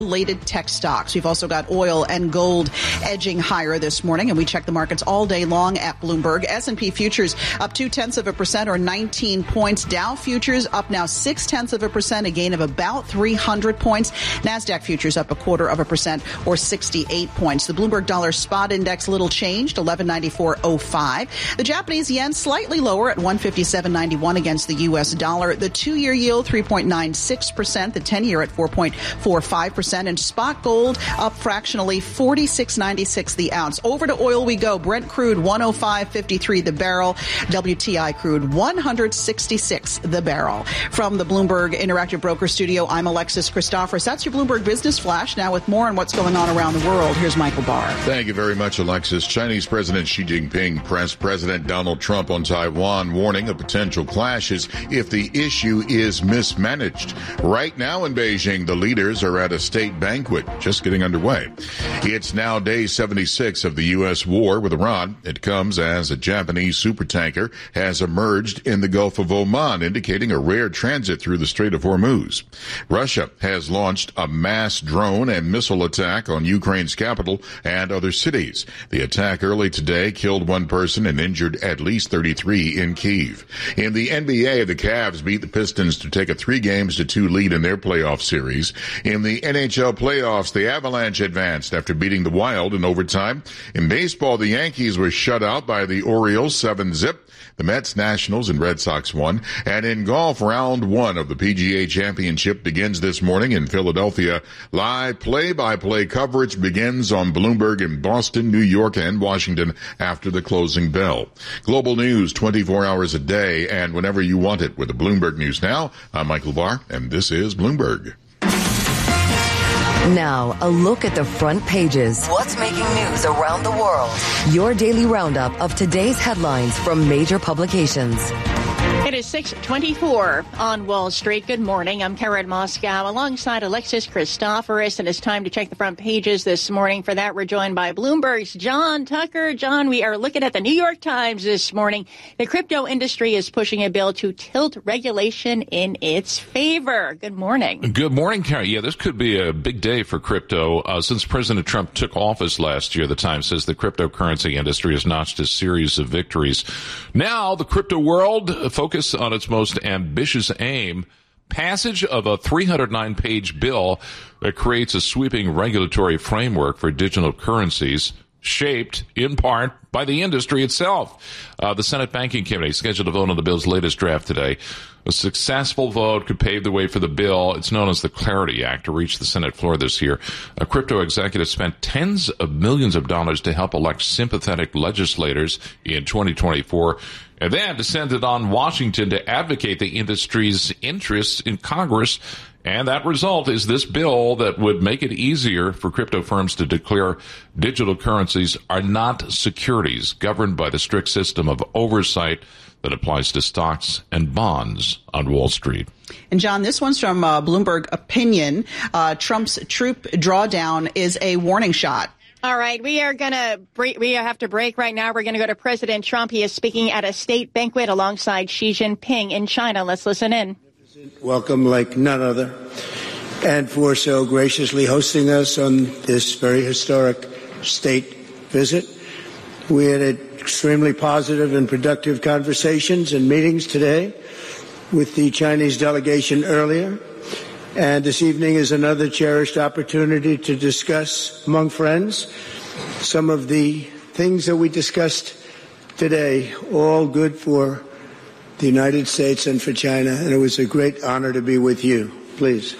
related tech stocks. We've also got oil and gold edging higher this morning, and we check the markets all day long at Bloomberg. S&P futures up 0.2% or 19 points. Dow futures up now 0.6%, a gain of about 300 points. NASDAQ futures up 0.25% or 68 points. The Bloomberg Dollar Spot Index little changed, 1194.05. The Japanese yen slightly lower at 157.91 against the U.S. dollar. The 2-year yield 3.96%, the 10-year at 4.45%. And spot gold up fractionally, $46.96 the ounce. Over to oil we go. Brent crude $105.53 the barrel. WTI crude $166 the barrel. From the Bloomberg Interactive Broker Studio, I'm Alexis Christoforous. That's your Bloomberg Business Flash. Now with more on what's going on around the world, here's Michael Barr. Thank you very much, Alexis. Chinese President Xi Jinping pressed President Donald Trump on Taiwan, warning of potential clashes if the issue is mismanaged. Right now in Beijing, the leaders are at a state banquet just getting underway. It's now day 76 of the U.S. war with Iran. It comes as a Japanese supertanker has emerged in the Gulf of Oman, indicating a rare transit through the Strait of Hormuz. Russia has launched a mass drone and missile attack on Ukraine's capital and other cities. The attack early today killed one person and injured at least 33 in Kyiv. In the NBA, the Cavs beat the Pistons to take a 3-2 lead in their playoff series. In the NHL playoffs, the Avalanche advanced after beating the Wild in overtime. In baseball, the Yankees were shut out by the Orioles 7-0. The Mets, Nationals, and Red Sox won. And in golf, round 1 of the PGA Championship begins this morning in Philadelphia. Live play-by-play coverage begins on Bloomberg in Boston, New York, and Washington after the closing bell. Global news 24 hours a day and whenever you want it with the Bloomberg News Now. I'm Michael Barr, and this is Bloomberg. Now, a look at the front pages. What's making news around the world? Your daily roundup of today's headlines from major publications. It is 6:24 on Wall Street. Good morning. I'm Karen Moscow alongside Alexis Christoforous, and it's time to check the front pages this morning. For that, we're joined by Bloomberg's John Tucker. John, we are looking at the New York Times this morning. The crypto industry is pushing a bill to tilt regulation in its favor. Good morning. Good morning, Karen. Yeah, this could be a big day for crypto. Since President Trump took office last year, the Times says the cryptocurrency industry has notched a series of victories. Now, the crypto world focus on its most ambitious aim, passage of a 309-page bill that creates a sweeping regulatory framework for digital currencies, shaped in part by the industry itself. The Senate Banking Committee scheduled to vote on the bill's latest draft today. A successful vote could pave the way for the bill. It's known as the Clarity Act to reach the Senate floor this year. A crypto executive spent tens of millions of dollars to help elect sympathetic legislators in 2024, and then descended on Washington to advocate the industry's interests in Congress. And that result is this bill that would make it easier for crypto firms to declare digital currencies are not securities, governed by the strict system of oversight that applies to stocks and bonds on Wall Street. And John, this one's from Bloomberg Opinion. Trump's troop drawdown is a warning shot. All right, we have to break right now. We're going to go to President Trump. He is speaking at a state banquet alongside Xi Jinping in China. Let's listen in. Welcome like none other, and for so graciously hosting us on this very historic state visit. We had extremely positive and productive conversations and meetings today with the Chinese delegation earlier. And this evening is another cherished opportunity to discuss among friends some of the things that we discussed today, all good for the United States and for China. And it was a great honor to be with you. Please.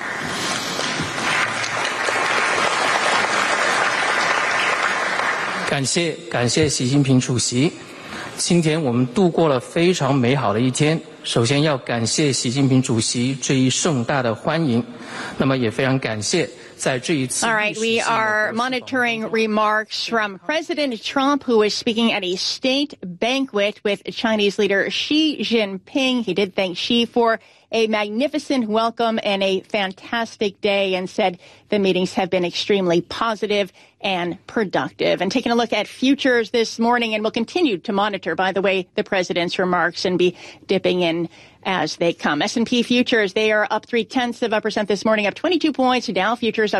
感谢习近平主席。今天我们度过了非常美好的一天。首先要感谢习近平主席这一盛大的欢迎，那么也非常感谢在这一次。 All right, we are monitoring remarks from President Trump, who was speaking at a state banquet with Chinese leader Xi Jinping. He did thank Xi for a magnificent welcome and a fantastic day, and said the meetings have been extremely positive and productive. And taking a look at futures this morning, and we'll continue to monitor, by the way, the president's remarks and be dipping in as they come. S&P futures, they are up 0.3% this morning, up 22 points. Dow futures up